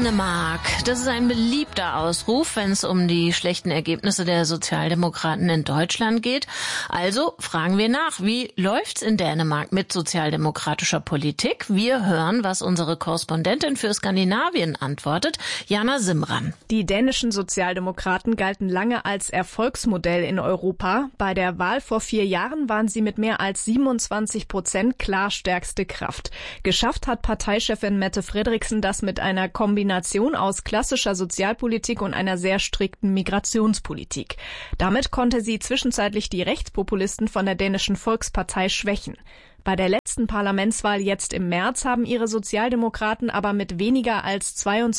Dänemark. Das ist ein beliebter Ausruf, wenn es um die schlechten Ergebnisse der Sozialdemokraten in Deutschland geht. Also fragen wir nach, wie läuft's in Dänemark mit sozialdemokratischer Politik? Wir hören, was unsere Korrespondentin für Skandinavien antwortet, Jana Simran. Die dänischen Sozialdemokraten galten lange als Erfolgsmodell in Europa. Bei der Wahl vor 4 Jahren waren sie mit mehr als 27% klar stärkste Kraft. Geschafft hat Parteichefin Mette Frederiksen das mit einer Kombination aus klassischer Sozialpolitik und einer sehr strikten Migrationspolitik. Damit konnte sie zwischenzeitlich die Rechtspopulisten von der dänischen Volkspartei schwächen. Bei der letzten Parlamentswahl jetzt im März haben ihre Sozialdemokraten aber mit weniger als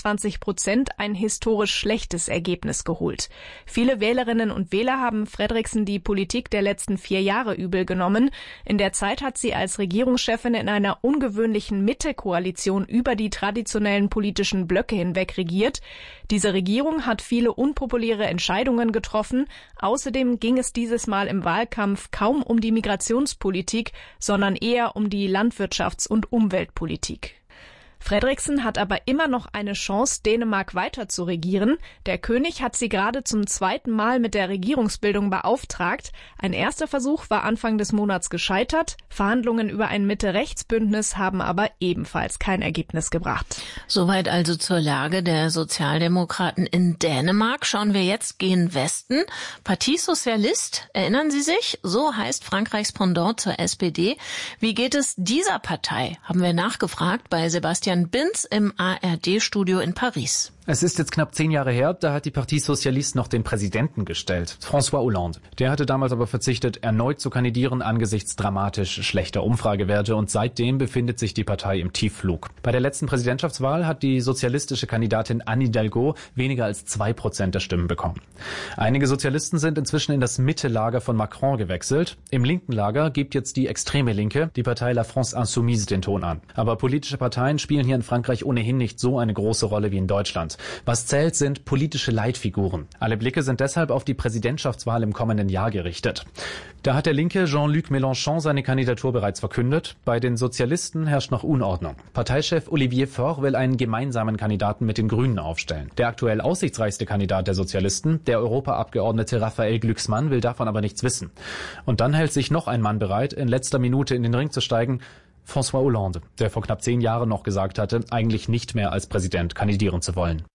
22% ein historisch schlechtes Ergebnis geholt. Viele Wählerinnen und Wähler haben Frederiksen die Politik der letzten 4 Jahre übel genommen. In der Zeit hat sie als Regierungschefin in einer ungewöhnlichen Mitte-Koalition über die traditionellen politischen Blöcke hinweg regiert. Diese Regierung hat viele unpopuläre Entscheidungen getroffen. Außerdem ging es dieses Mal im Wahlkampf kaum um die Migrationspolitik, sondern eher um die Landwirtschafts- und Umweltpolitik. Frederiksen hat aber immer noch eine Chance, Dänemark weiter zu regieren. Der König hat sie gerade zum 2. Mal mit der Regierungsbildung beauftragt. Ein erster Versuch war Anfang des Monats gescheitert. Verhandlungen über ein Mitte-Rechts-Bündnis haben aber ebenfalls kein Ergebnis gebracht. Soweit also zur Lage der Sozialdemokraten in Dänemark. Schauen wir jetzt gen Westen. Parti Socialiste, erinnern Sie sich? So heißt Frankreichs Pendant zur SPD. Wie geht es dieser Partei? Haben wir nachgefragt bei Sebastian Binz im ARD-Studio in Paris. Es ist jetzt knapp 10 Jahre her, da hat die Parti Socialiste noch den Präsidenten gestellt, François Hollande. Der hatte damals aber verzichtet, erneut zu kandidieren angesichts dramatisch schlechter Umfragewerte und seitdem befindet sich die Partei im Tiefflug. Bei der letzten Präsidentschaftswahl hat die sozialistische Kandidatin Anne Hidalgo weniger als 2% der Stimmen bekommen. Einige Sozialisten sind inzwischen in das Mitte-Lager von Macron gewechselt. Im linken Lager gibt jetzt die extreme Linke, die Partei La France Insoumise, den Ton an. Aber politische Parteien spielen hier in Frankreich ohnehin nicht so eine große Rolle wie in Deutschland. Was zählt, sind politische Leitfiguren. Alle Blicke sind deshalb auf die Präsidentschaftswahl im kommenden Jahr gerichtet. Da hat der Linke Jean-Luc Mélenchon seine Kandidatur bereits verkündet. Bei den Sozialisten herrscht noch Unordnung. Parteichef Olivier Faure will einen gemeinsamen Kandidaten mit den Grünen aufstellen. Der aktuell aussichtsreichste Kandidat der Sozialisten, der Europaabgeordnete Raphael Glucksmann, will davon aber nichts wissen. Und dann hält sich noch ein Mann bereit, in letzter Minute in den Ring zu steigen: François Hollande, der vor knapp 10 Jahren noch gesagt hatte, eigentlich nicht mehr als Präsident kandidieren zu wollen.